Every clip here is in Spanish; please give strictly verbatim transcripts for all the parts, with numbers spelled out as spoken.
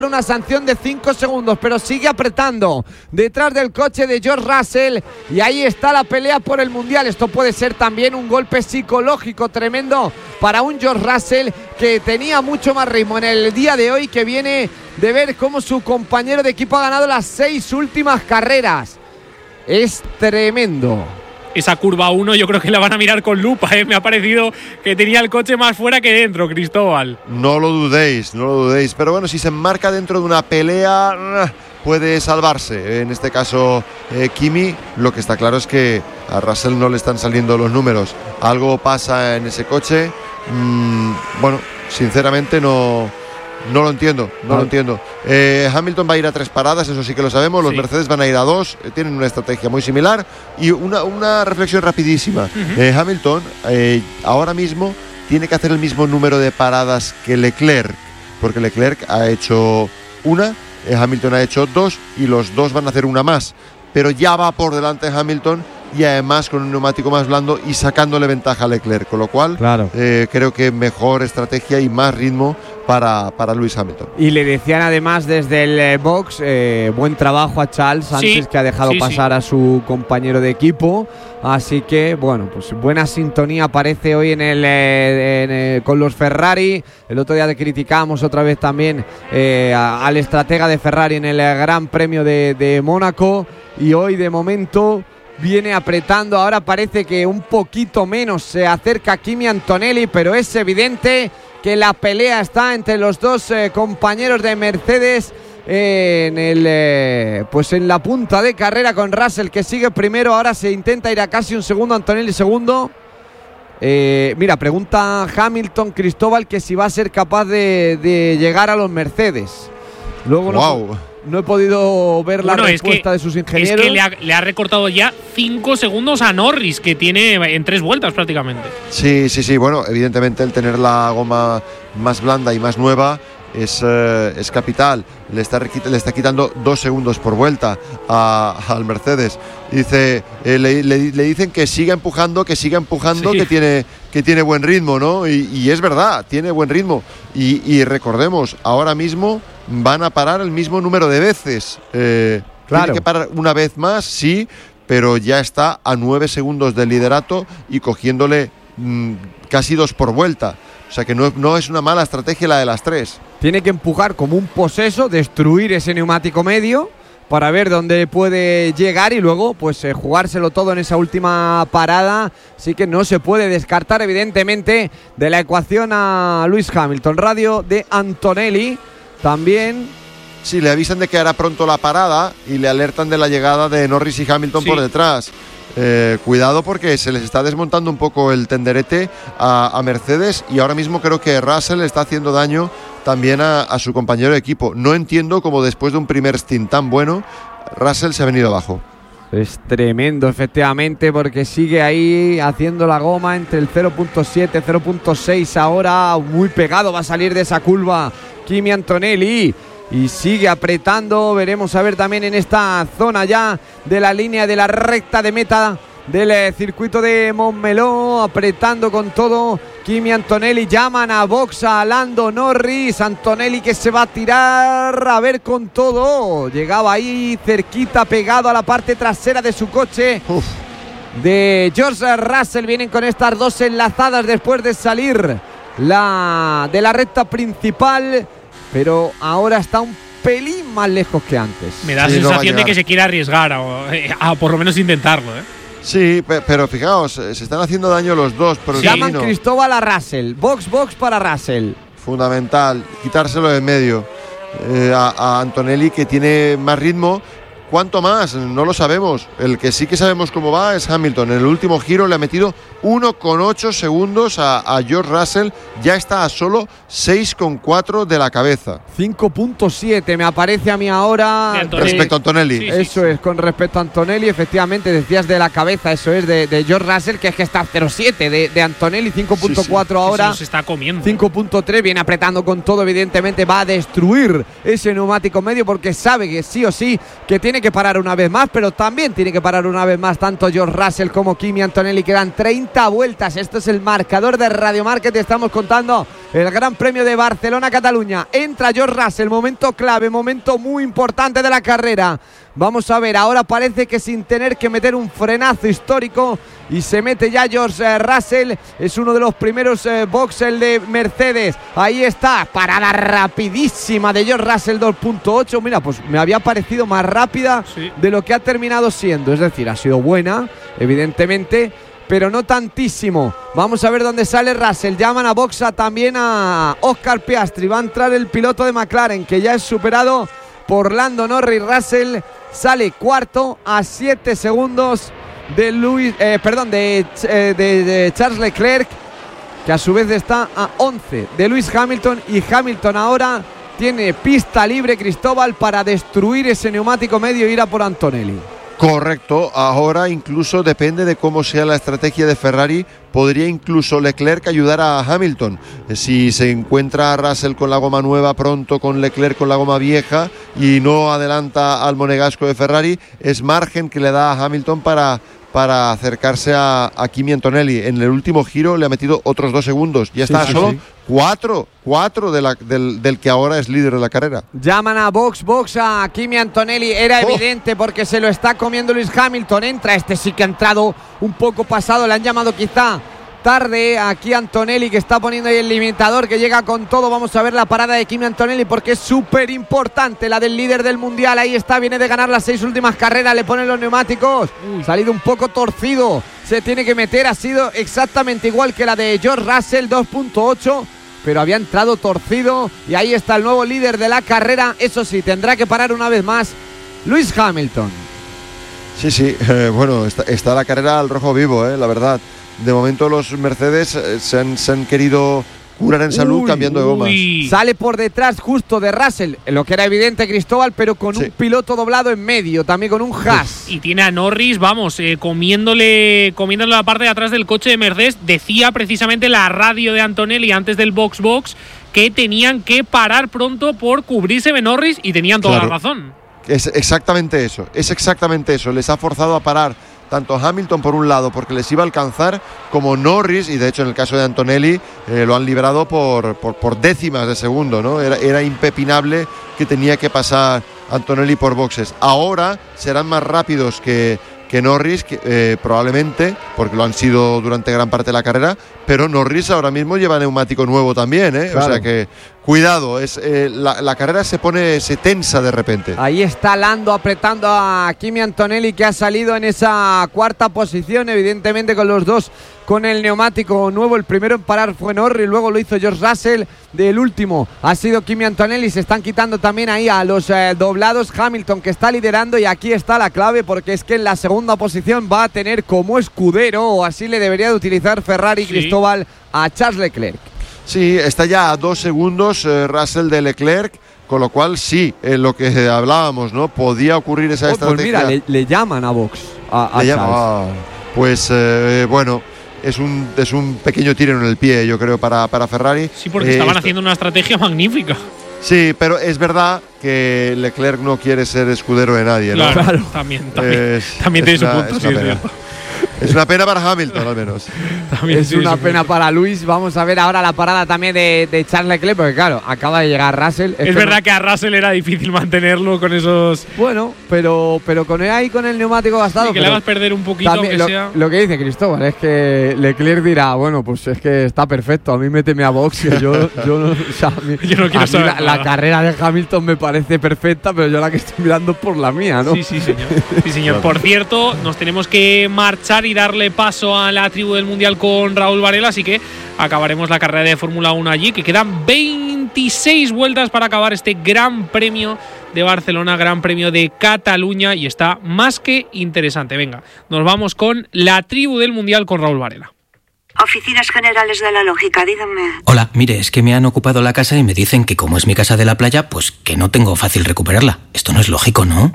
una sanción de cinco segundos, pero sigue apretando detrás del coche de George Russell y ahí está la pelea por el mundial. Esto puede ser también un golpe psicológico tremendo para un George Russell que tenía mucho más ritmo en el día de hoy, que viene de ver cómo su compañero de equipo ha ganado las seis últimas carreras. Es tremendo. Esa curva uno yo creo que la van a mirar con lupa, ¿eh? Me ha parecido que tenía el coche más fuera que dentro, Cristóbal. No lo dudéis, no lo dudéis. Pero bueno, si se enmarca dentro de una pelea, puede salvarse. En este caso, eh, Kimi, lo que está claro es que a Russell no le están saliendo los números. Algo pasa en ese coche. Mm, bueno, sinceramente no... No lo entiendo, no ah. lo entiendo. Eh, Hamilton va a ir a tres paradas, eso sí que lo sabemos. Los sí. Mercedes van a ir a dos, eh, tienen una estrategia muy similar. Y una, una reflexión rapidísima. Uh-huh. eh, Hamilton eh, ahora mismo tiene que hacer el mismo número de paradas que Leclerc, porque Leclerc ha hecho una, eh, Hamilton ha hecho dos y los dos van a hacer una más. Pero ya va por delante de Hamilton y además con un neumático más blando y sacándole ventaja a Leclerc, con lo cual claro. eh, creo que mejor estrategia y más ritmo para, para Lewis Hamilton. Y le decían además desde el eh, box, eh, buen trabajo a Charles sí, antes, que ha dejado sí, pasar sí. a su compañero de equipo, así que bueno, pues buena sintonía parece hoy en el, eh, en, eh, con los Ferrari. El otro día criticamos otra vez también eh, a, al estratega de Ferrari en el Gran Premio de, de Mónaco, y hoy de momento viene apretando. Ahora parece que un poquito menos se acerca Kimi Antonelli, pero es evidente que la pelea está entre los dos eh, compañeros de Mercedes eh, en el eh, pues en la punta de carrera, con Russell que sigue primero. Ahora se intenta ir a casi un segundo, Antonelli segundo. Eh, mira, pregunta Hamilton, Cristóbal, que si va a ser capaz de, de llegar a los Mercedes. Luego wow. no, no he podido ver la bueno, respuesta que, de sus ingenieros. Es que le ha, le ha recortado ya cinco segundos a Norris, que tiene en tres vueltas prácticamente. Sí, sí, sí. Bueno, evidentemente el tener la goma más blanda y más nueva es, eh, es capital. Le está, le está quitando dos segundos por vuelta a, al Mercedes. Dice, eh, le, le, le dicen que siga empujando, que siga empujando, sí. que tiene que tiene buen ritmo, ¿no? Y, y es verdad, tiene buen ritmo. Y, y recordemos, ahora mismo van a parar el mismo número de veces. Eh, claro. Tiene que parar una vez más, sí, pero ya está a nueve segundos del liderato y cogiéndole mmm, casi dos por vuelta. O sea que no, no es una mala estrategia la de las tres. Tiene que empujar como un poseso, destruir ese neumático medio para ver dónde puede llegar y luego pues eh, jugárselo todo en esa última parada. Así que no se puede descartar evidentemente de la ecuación a Lewis Hamilton. Radio de Antonelli también. Sí, le avisan de que hará pronto la parada y le alertan de la llegada de Norris y Hamilton sí. por detrás. Eh, cuidado porque se les está desmontando un poco el tenderete a, a Mercedes, y ahora mismo creo que Russell está haciendo daño también a, a su compañero de equipo. No entiendo cómo después de un primer stint tan bueno Russell se ha venido abajo. Es tremendo efectivamente, porque sigue ahí haciendo la goma entre el cero punto siete, cero punto seis ahora, muy pegado va a salir de esa curva Kimi Antonelli y sigue apretando. Veremos a ver también en esta zona ya de la línea de la recta de meta del eh, circuito de Montmeló, apretando con todo Kimi Antonelli. Llaman a box a Lando Norris. Antonelli que se va a tirar a ver con todo. Llegaba ahí cerquita, pegado a la parte trasera de su coche. Uf. De George Russell. Vienen con estas dos enlazadas después de salir la de la recta principal, pero ahora está un pelín más lejos que antes. Me da la sí, sensación no de que se quiere arriesgar a, a por lo menos intentarlo, ¿eh? Sí, pero fijaos, se están haciendo daño los dos. Pero sí. Llaman Cristóbal a Russell. Box, box para Russell. Fundamental, quitárselo de en medio. Eh, a, a Antonelli, que tiene más ritmo. ¿Cuánto más? No lo sabemos. El que sí que sabemos cómo va es Hamilton. En el último giro le ha metido uno coma ocho segundos a, a George Russell. Ya está a solo seis coma cuatro de la cabeza. cinco punto siete me aparece a mí ahora. Respecto a Antonelli. Sí, sí, eso sí. es, con respecto a Antonelli. Efectivamente, decías de la cabeza, eso es de, de George Russell, que es que está cero punto siete de, de Antonelli, cinco punto cuatro sí, sí. ahora. Eso se está comiendo. cinco punto tres, viene apretando con todo, evidentemente va a destruir ese neumático medio, porque sabe que sí o sí que tiene tiene que parar una vez más, pero también tiene que parar una vez más tanto George Russell como Kimi Antonelli. Quedan treinta vueltas. Esto es el marcador de Radio Marca. Te estamos contando el Gran Premio de Barcelona-Cataluña. Entra George Russell, momento clave, momento muy importante de la carrera. Vamos a ver, ahora parece que sin tener que meter un frenazo histórico, y se mete ya George eh, Russell. Es uno de los primeros eh, box, el de Mercedes. Ahí está, parada rapidísima de George Russell, dos punto ocho. Mira, pues me había parecido más rápida sí. de lo que ha terminado siendo. Es decir, ha sido buena, evidentemente, pero no tantísimo. Vamos a ver dónde sale Russell. Llaman a boxa también a Oscar Piastri. Va a entrar el piloto de McLaren, que ya es superado por Lando Norris. Russell sale cuarto a siete segundos de Luis, eh, perdón, de, eh, de, de Charles Leclerc, que a su vez está a once de Lewis Hamilton. Y Hamilton ahora tiene pista libre, Cristóbal, para destruir ese neumático medio e ir a por Antonelli. Correcto, ahora incluso depende de cómo sea la estrategia de Ferrari, podría incluso Leclerc ayudar a Hamilton. Si se encuentra Russell con la goma nueva pronto, con Leclerc con la goma vieja y no adelanta al monegasco de Ferrari, es margen que le da a Hamilton para, para acercarse a, a Kimi Antonelli. En el último giro le ha metido otros dos segundos, ya está, sí, sí, solo sí. cuatro, cuatro de la, del, del que ahora es líder de la carrera. Llaman a box, box a Kimi Antonelli, era oh. evidente porque se lo está comiendo Lewis Hamilton. Entra, este sí que ha entrado un poco pasado, le han llamado quizá tarde aquí Antonelli, que está poniendo ahí el limitador, que llega con todo. Vamos a ver la parada de Kimi Antonelli, porque es súper importante la del líder del mundial. Ahí está, viene de ganar las seis últimas carreras, le ponen los neumáticos, Uy. salido un poco torcido, se tiene que meter. Ha sido exactamente igual que la de George Russell, dos punto ocho, pero había entrado torcido. Y ahí está el nuevo líder de la carrera. Eso sí, tendrá que parar una vez más Lewis Hamilton. Sí, sí, eh, bueno, está, está la carrera al rojo vivo, eh, la verdad. De momento los Mercedes eh, se, han, se han querido curar en salud uy, cambiando de gomas. Uy. Sale por detrás justo de Russell, lo que era evidente, Cristóbal, pero con sí. un piloto doblado en medio, también con un Haas. Y tiene a Norris, vamos, eh, comiéndole, comiéndole la parte de atrás del coche de Mercedes. Decía precisamente la radio de Antonelli antes del box box que tenían que parar pronto por cubrirse de Norris, y tenían toda claro. la razón. Es exactamente eso, es exactamente eso. Les ha forzado a parar tanto Hamilton por un lado porque les iba a alcanzar, como Norris, y de hecho en el caso de Antonelli eh, lo han librado por, por, por décimas de segundo, ¿no? Era, era impepinable que tenía que pasar Antonelli por boxes. Ahora serán más rápidos que, que Norris, que, eh, probablemente, porque lo han sido durante gran parte de la carrera, pero Norris ahora mismo lleva neumático nuevo también, ¿eh? Claro. O sea que cuidado, es, eh, la, la carrera se pone, se tensa de repente. Ahí está Lando apretando a Kimi Antonelli, que ha salido en esa cuarta posición, evidentemente con los dos con el neumático nuevo. El primero en parar fue Norris, luego lo hizo George Russell. Del último ha sido Kimi Antonelli. Se están quitando también ahí a los eh, doblados. Hamilton, que está liderando, y aquí está la clave, porque es que en la segunda posición va a tener como escudero, o así le debería de utilizar Ferrari, sí. Cristóbal, a Charles Leclerc. Sí, está ya a dos segundos eh, Russell de Leclerc, con lo cual sí, en eh, lo que hablábamos, ¿no? Podía ocurrir esa oh, estrategia. Pues mira, le, le llaman a Box, a, a le Charles. Llama, ah, pues eh, bueno, es un, es un pequeño tiro en el pie, yo creo, para, para Ferrari. Sí, porque eh, estaban esto, haciendo una estrategia magnífica. Sí, pero es verdad que Leclerc no quiere ser escudero de nadie, ¿no? Claro, claro. también, también, es, también tiene una, su punto, sí, es cierto. Es una pena para Hamilton, al menos. También es sí, una pena punto. para Luis. Vamos a ver ahora la parada también de, de Charles Leclerc, porque claro, acaba de llegar Russell. Es, es verdad no... que a Russell era difícil mantenerlo con esos… Bueno, pero, pero con ahí con el neumático gastado… Sí, que le hagas perder un poquito, también, que lo, sea… Lo que dice Cristóbal es que Leclerc dirá, bueno, pues es que está perfecto, a mí méteme a box, que yo, yo no… O sea, a mí, yo no quiero saber la, la carrera de Hamilton me parece perfecta, pero yo la que estoy mirando por la mía, ¿no? Sí, sí, señor. Sí, señor. Por cierto, nos tenemos que marchar y darle paso a la tribu del Mundial con Raúl Varela, así que acabaremos la carrera de Fórmula uno allí, que quedan veintiséis vueltas para acabar este Gran Premio de Barcelona, Gran Premio de Cataluña, y está más que interesante. Venga, nos vamos con la tribu del Mundial con Raúl Varela. Oficinas Generales de la Lógica, díganme. Hola, mire, es que me han ocupado la casa y me dicen que como es mi casa de la playa, pues que no tengo fácil recuperarla. Esto no es lógico, ¿no?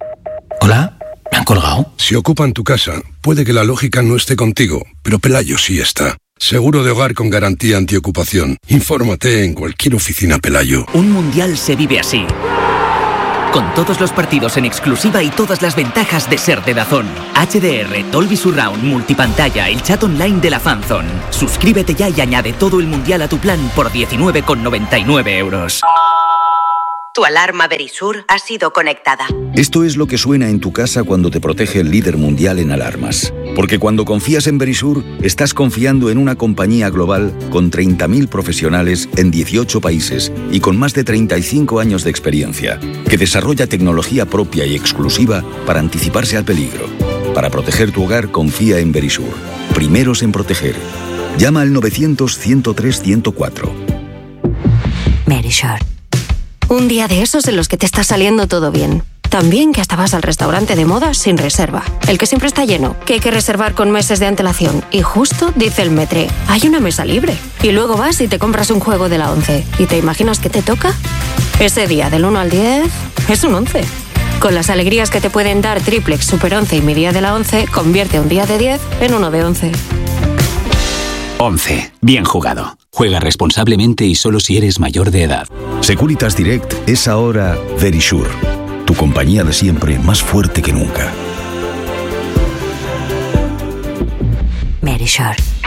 Hola. ¿Me han colgado? Si ocupan tu casa, puede que la lógica no esté contigo, pero Pelayo sí está. Seguro de hogar con garantía antiocupación. Infórmate en cualquier oficina Pelayo. Un mundial se vive así. con todos los partidos en exclusiva y todas las ventajas de ser de DAZN. H D R, Dolby Surround, multipantalla, el chat online de la fanzone. Suscríbete ya y añade todo el mundial a tu plan por diecinueve con noventa y nueve euros. Tu alarma Verisur ha sido conectada. Esto es lo que suena en tu casa cuando te protege el líder mundial en alarmas. Porque cuando confías en Verisur, estás confiando en una compañía global con treinta mil profesionales en dieciocho países y con más de treinta y cinco años de experiencia, que desarrolla tecnología propia y exclusiva para anticiparse al peligro. Para proteger tu hogar, confía en Verisur. Primeros en proteger. Llama al novecientos, ciento tres, ciento cuatro. Verisur. Un día de esos en los que te está saliendo todo bien. También que hasta vas al restaurante de moda sin reserva. El que siempre está lleno, que hay que reservar con meses de antelación. Y justo dice el Metre, hay una mesa libre. Y luego vas y te compras un juego de la once. ¿Y te imaginas qué te toca? Ese día del uno al diez es un once. Con las alegrías que te pueden dar Triplex, Super once y mi día de la once, convierte un día de diez en uno de once. once. Bien jugado. Juega responsablemente y solo si eres mayor de edad. Securitas Direct es ahora Verisur. Tu compañía de siempre, más fuerte que nunca. Verisur.